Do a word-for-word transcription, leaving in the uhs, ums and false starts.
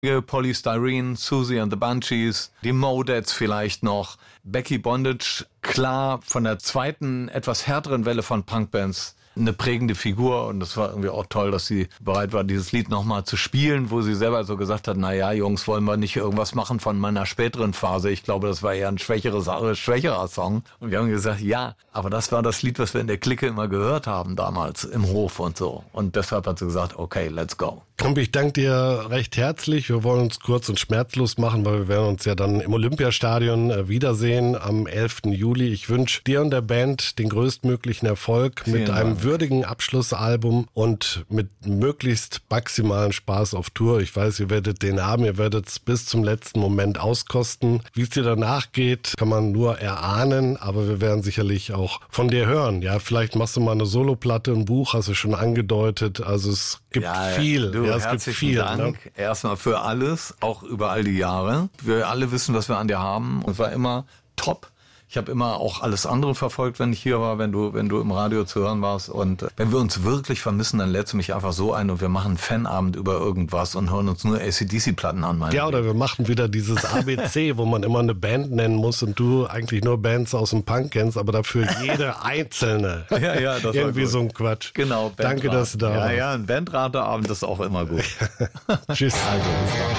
Polystyrene, Susie and the Banshees, die Modettes vielleicht noch, Becky Bondage, klar von der zweiten, etwas härteren Welle von Punkbands eine prägende Figur und es war irgendwie auch toll, dass sie bereit war, dieses Lied nochmal zu spielen, wo sie selber so gesagt hat, naja, Jungs, wollen wir nicht irgendwas machen von meiner späteren Phase. Ich glaube, das war eher ein schwächeres, äh, schwächerer Song. Und wir haben gesagt, ja, aber das war das Lied, was wir in der Clique immer gehört haben damals im Hof und so. Und deshalb hat sie gesagt, okay, let's go. Und ich danke dir recht herzlich. Wir wollen uns kurz und schmerzlos machen, weil wir werden uns ja dann im Olympiastadion wiedersehen am elften Juli. Ich wünsche dir und der Band den größtmöglichen Erfolg Vielen mit Dank. einem würdigen Abschlussalbum und mit möglichst maximalen Spaß auf Tour. Ich weiß, ihr werdet den haben, ihr werdet es bis zum letzten Moment auskosten. Wie es dir danach geht, kann man nur erahnen, aber wir werden sicherlich auch von dir hören. Ja, vielleicht machst du mal eine Soloplatte, ein Buch, hast du schon angedeutet. Also es gibt ja, viel. Du, ja, es gibt viel. Dank. Ne? Erstmal für alles, auch über all die Jahre. Wir alle wissen, was wir an dir haben. Und war immer top. Ich habe immer auch alles andere verfolgt, wenn ich hier war, wenn du wenn du im Radio zu hören warst. Und wenn wir uns wirklich vermissen, dann lädst du mich einfach so ein und wir machen einen Fanabend über irgendwas und hören uns nur A C D C-Platten an. Ja, oder wir machen wieder dieses A B C, wo man immer eine Band nennen muss und du eigentlich nur Bands aus dem Punk kennst, aber dafür jede einzelne. Ja, ja, das irgendwie so ein Quatsch. Genau. Danke, dass du da warst. Ja, ja, ein Bandrateabend ist auch immer gut. Tschüss. Also, bis dann.